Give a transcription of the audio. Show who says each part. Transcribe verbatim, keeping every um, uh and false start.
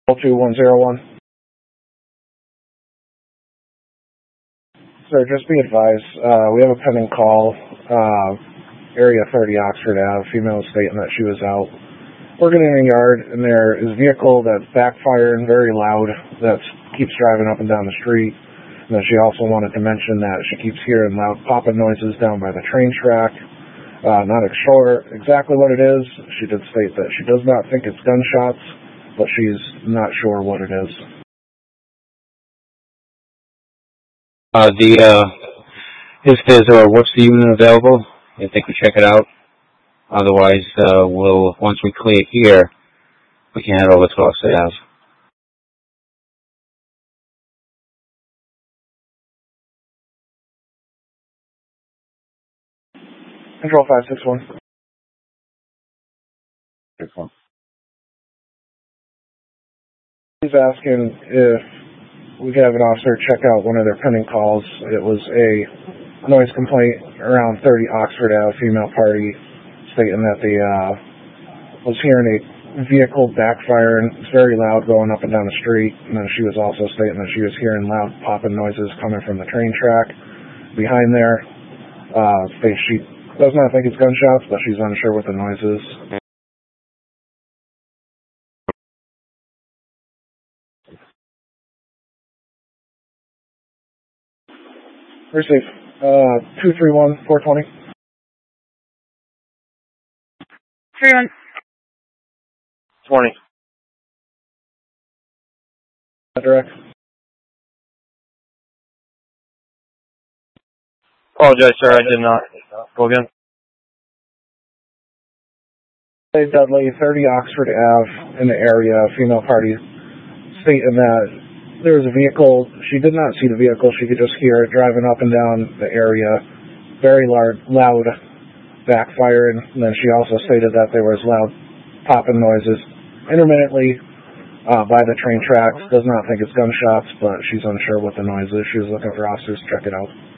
Speaker 1: two one zero one. Sir, just be advised, uh, we have a pending call, uh, area thirty Oxford Avenue, female stating that she was out working in a yard, and there is a vehicle that's backfiring very loud that keeps driving up and down the street. And then she also wanted to mention that she keeps hearing loud popping noises down by the train track. Uh, not sure exactly what it is. She did state that she does not think it's gunshots, but she's not sure what it is.
Speaker 2: Uh, the, uh, if there's a, what's the unit available? If they could check it out. Otherwise, uh, we'll, once we clear here, we can head over to our sales.
Speaker 1: Control five six one.
Speaker 2: six one.
Speaker 1: He's asking if we could have an officer check out one of their pending calls. It was a noise complaint around thirty Oxford Avenue, female party, stating that they uh, was hearing a vehicle backfiring. It's very loud going up and down the street. And then she was also stating that she was hearing loud popping noises coming from the train track behind there. Uh, she does not think it's gunshots, but she's unsure what the noise is. Receive. Uh, two three one four twenty.
Speaker 3: three one.
Speaker 4: twenty.
Speaker 1: Direct.
Speaker 4: Apologize, sir, I did not. Go again.
Speaker 1: Dave Dudley, thirty Oxford Avenue in the area, female party, stating that there was a vehicle. She did not see the vehicle. She could just hear it driving up and down the area, very loud, loud backfiring. And then she also stated that there was loud popping noises intermittently uh, by the train tracks. Does not think it's gunshots, but she's unsure what the noise is. She was looking for officers to check it out.